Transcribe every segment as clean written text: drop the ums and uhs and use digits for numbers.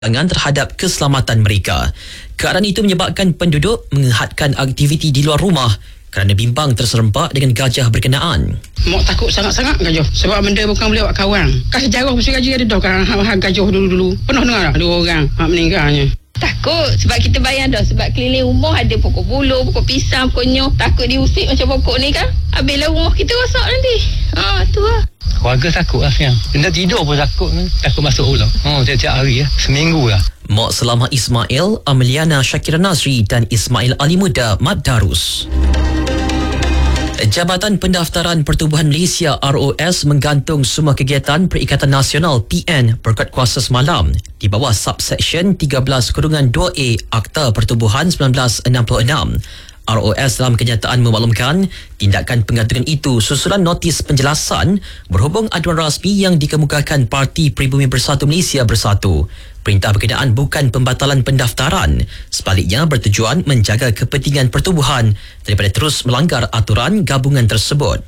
terhadap keselamatan mereka. Keadaan itu menyebabkan penduduk menghadkan aktiviti di luar rumah kerana bimbang terserempak dengan gajah berkenaan. Mak takut sangat-sangat gajah sebab benda bukan boleh buat kawan. Kan sejarah mesti gajah ada dah kan gajah dulu-dulu. Pernah dengar dah 2 orang meninggalnya. Takut sebab kita bayang dah sebab keliling rumah ada pokok buluh, pokok pisang, pokok nyoh. Takut diusik macam pokok ni kan. Habislah rumah kita rosak nanti. Tu lah. Keluarga takut lah sekarang. Benda tidur pun takut. Takut masuk ulang. Tiap-tiap hari lah. Seminggu lah. Mak Salamah Ismail, Ameliana Syakira Nazri dan Ismail Ali Muda Mat Darus. Jabatan Pendaftaran Pertubuhan Malaysia ROS menggantung semua kegiatan Perikatan Nasional PN berkat kuasa semalam di bawah subsection 13-2A Akta Pertubuhan 1966. ROS dalam kenyataan memaklumkan tindakan penggantungan itu susulan notis penjelasan berhubung aduan rasmi yang dikemukakan Parti Pribumi Bersatu Malaysia Bersatu. Perintah berkenaan bukan pembatalan pendaftaran, sebaliknya bertujuan menjaga kepentingan pertubuhan daripada terus melanggar aturan gabungan tersebut.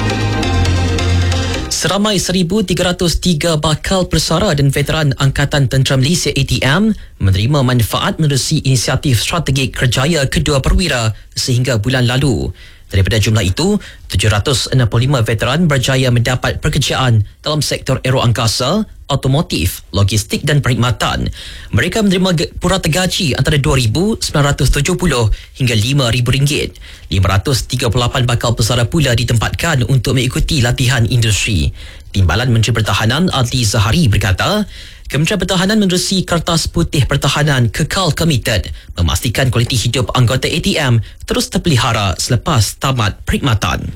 Seramai 1,303 bakal persara dan veteran Angkatan Tentera Malaysia ATM menerima manfaat menerusi inisiatif strategik kerjaya kedua perwira sehingga bulan lalu. Daripada jumlah itu, 765 veteran berjaya mendapat pekerjaan dalam sektor aeroangkasa, otomotif, logistik dan perkhidmatan. Mereka menerima purata gaji antara RM2,970 hingga RM5,000. 538 bakal pesara pula ditempatkan untuk mengikuti latihan industri. Timbalan Menteri Pertahanan Adli Zahari berkata, Kementerian Pertahanan menerusi Kertas Putih Pertahanan kekal komited memastikan kualiti hidup anggota ATM terus terpelihara selepas tamat perkhidmatan.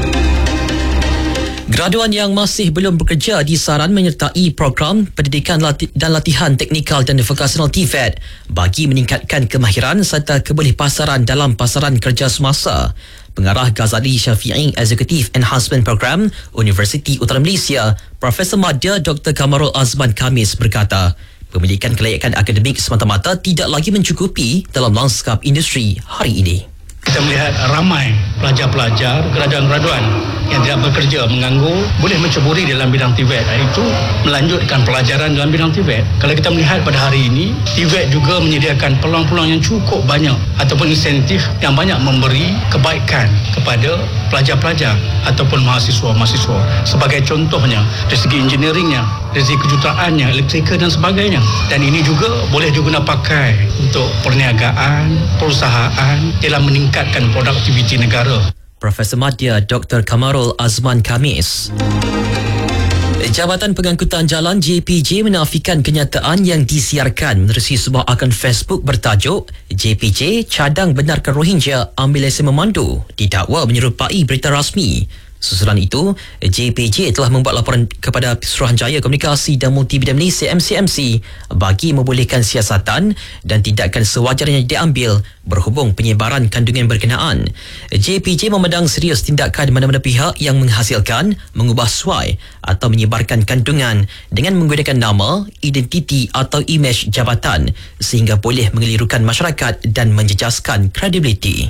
Graduan yang masih belum bekerja disaran menyertai program pendidikan dan latihan teknikal dan vokasional TVET bagi meningkatkan kemahiran serta kebolehpasaran dalam pasaran kerja semasa. Pengarah Ghazali Syafi'i Executive Enhancement Program Universiti Utara Malaysia, Profesor Madya Dr. Kamarul Azman Khamis berkata, pemilikan kelayakan akademik semata-mata tidak lagi mencukupi dalam lanskap industri hari ini. Kita melihat ramai pelajar-pelajar, graduan-graduan yang tidak bekerja, menganggur, boleh menceburi dalam bidang TVET, iaitu melanjutkan pelajaran dalam bidang TVET. Kalau kita melihat pada hari ini, TVET juga menyediakan peluang-peluang yang cukup banyak ataupun insentif yang banyak memberi kebaikan kepada pelajar-pelajar ataupun mahasiswa-mahasiswa. Sebagai contohnya, dari segi engineeringnya, dari segi kejuteraannya, elektrika dan sebagainya. Dan ini juga boleh digunakan pakai untuk perniagaan, perusahaan dalam meningkatkan produktiviti negara. Profesor Madya Dr. Kamarul Azman Khamis. Jabatan Pengangkutan Jalan JPJ menafikan kenyataan yang disiarkan menerusi sebuah akun Facebook bertajuk JPJ cadang benarkan Rohingya ambil lesen memandu didakwa menyerupai berita rasmi. Susulan itu, JPJ telah membuat laporan kepada Suruhanjaya Komunikasi dan Multimedia Malaysia MCMC bagi membolehkan siasatan dan tindakan sewajarnya diambil berhubung penyebaran kandungan berkenaan. JPJ memandang serius tindakan mana-mana pihak yang menghasilkan, mengubah suai atau menyebarkan kandungan dengan menggunakan nama, identiti atau imej jabatan sehingga boleh mengelirukan masyarakat dan menjejaskan kredibiliti.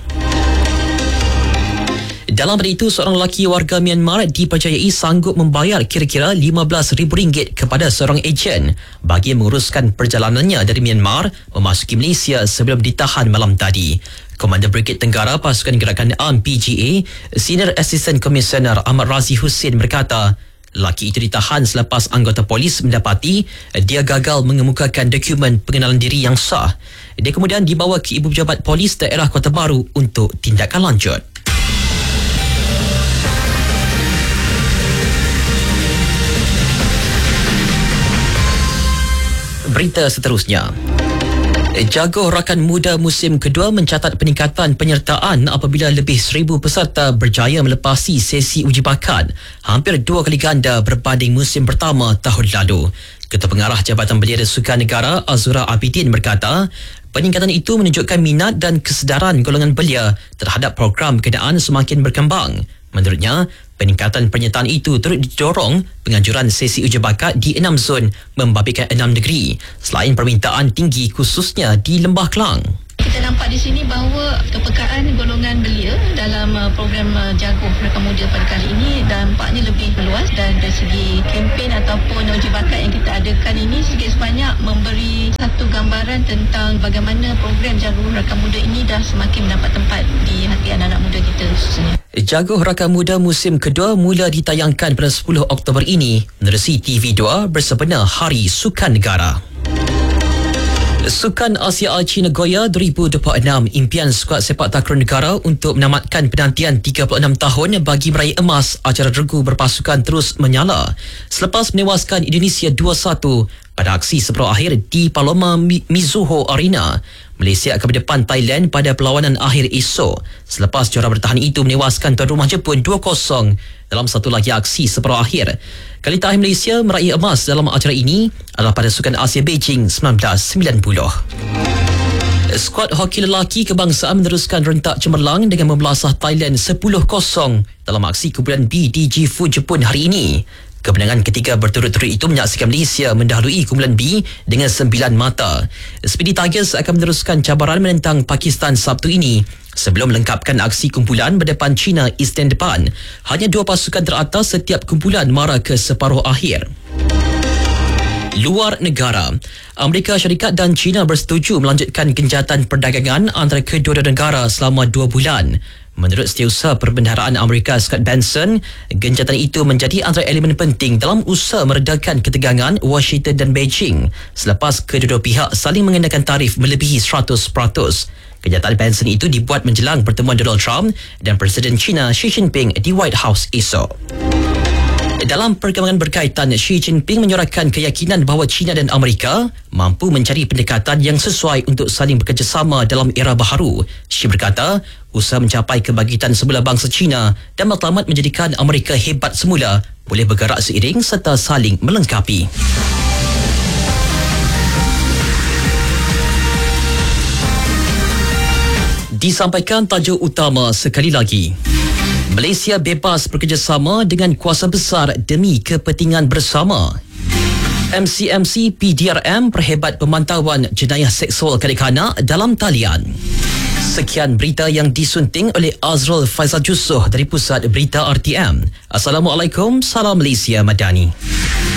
Dalam pada itu, seorang lelaki warga Myanmar dipercayai sanggup membayar kira-kira RM15,000 kepada seorang ejen bagi menguruskan perjalanannya dari Myanmar memasuki Malaysia sebelum ditahan malam tadi. Komander Brigade Tenggara Pasukan Gerakan ARM PGA, Senior Assistant Commissioner Ahmad Razi Hussein berkata, lelaki itu ditahan selepas anggota polis mendapati dia gagal mengemukakan dokumen pengenalan diri yang sah. Dia kemudian dibawa ke Ibu Pejabat Polis Daerah Kota Baru untuk tindakan lanjut. Berita seterusnya. Jaguar Rakan Muda musim kedua mencatat peningkatan penyertaan apabila lebih 1,000 peserta berjaya melepasi sesi uji bakat, hampir 2 kali ganda berbanding musim pertama tahun lalu. Ketua Pengarah Jabatan Belia dan Sukan Negara Azura Abidin berkata, peningkatan itu menunjukkan minat dan kesedaran golongan belia terhadap program berkenaan semakin berkembang. Menurutnya, peningkatan penyertaan itu turut didorong penganjuran sesi uji bakat di 6 zon membabitkan 6 negeri selain permintaan tinggi khususnya di Lembah Kelang. Kita nampak di sini bahawa kepekaan golongan belia dalam program Jaguh Rakan Muda pada kali ini dampaknya lebih luas, dan dari segi kempen ataupun uji bakat yang kita adakan ini sikit sebanyak memberi satu gambaran tentang bagaimana program Jaguh Rakan Muda ini dah semakin mendapat tempat di hati anak-anak muda kita khususnya. Jaguh Rakan Muda musim kedua mula ditayangkan pada 10 Oktober ini menerusi TV2 bersempena Hari Sukan Negara. Sukan Asia Archi Nagoya 2026, impian skuad sepak takraw negara untuk menamatkan penantian 36 tahun bagi meraih emas acara regu berpasukan terus menyala selepas menewaskan Indonesia 2-1 pada aksi separuh akhir di Paloma Mizuho Arena. Malaysia akan berdepan Thailand pada perlawanan akhir esok selepas juara bertahan itu menewaskan tuan rumah Jepun 2-0 dalam satu lagi aksi separuh akhir. Kali terakhir Malaysia meraih emas dalam acara ini adalah pada Sukan Asia Beijing 1990. Skuad hoki lelaki kebangsaan meneruskan rentak cemerlang dengan membelasah Thailand 10-0 dalam aksi kumpulan B di Gifu Jepun hari ini. Kemenangan ketiga berturut-turut itu menyaksikan Malaysia mendahului kumpulan B dengan 9 mata. Speedy Tigers akan meneruskan cabaran menentang Pakistan Sabtu ini sebelum melengkapkan aksi kumpulan berdepan China Isnin depan. Hanya 2 pasukan teratas setiap kumpulan mara ke separuh akhir. Luar negara, Amerika Syarikat dan China bersetuju melanjutkan genjatan perdagangan antara kedua-dua negara selama 2 bulan. Menurut Setiausaha Perbendaharaan Amerika Scott Benson, genjatan itu menjadi antara elemen penting dalam usaha meredakan ketegangan Washington dan Beijing selepas kedua-dua pihak saling mengenakan tarif melebihi 100%. Kenyataan Benson itu dibuat menjelang pertemuan Donald Trump dan Presiden China Xi Jinping di White House esok. Dalam perkembangan berkaitan, Xi Jinping menyorakkan keyakinan bahawa China dan Amerika mampu mencari pendekatan yang sesuai untuk saling bekerjasama dalam era baharu. Xi berkata, usaha mencapai kebangkitan semula bangsa China dan matlamat menjadikan Amerika hebat semula boleh bergerak seiring serta saling melengkapi. Disampaikan tajuk utama sekali lagi. Malaysia bebas bekerjasama dengan kuasa besar demi kepentingan bersama. MCMC PDRM perhebat pemantauan jenayah seksual kanak-kanak dalam talian. Sekian berita yang disunting oleh Azrul Faizal Jusoh dari Pusat Berita RTM. Assalamualaikum, salam Malaysia Madani.